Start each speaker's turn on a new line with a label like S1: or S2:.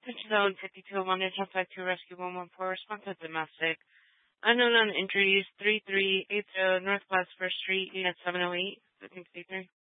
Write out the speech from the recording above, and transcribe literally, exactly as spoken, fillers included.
S1: Zone fifty-two one, Agent five two, Rescue one one four, response to domestic. Unknown on injuries, three three eight zero Northwest First Street, Unit seven oh eight, fifteen fifty-three.